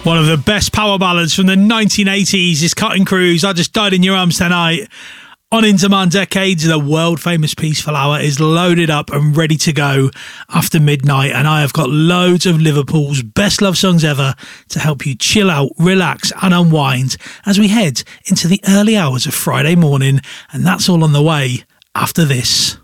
One of the best power ballads from the 1980s is Cutting Cruise, I Just Died in Your Arms Tonight. On Into Man Decades, the world-famous Peaceful Hour is loaded up and ready to go after midnight, and I have got loads of Liverpool's best love songs ever to help you chill out, relax and unwind as we head into the early hours of Friday morning, and that's all on the way after this.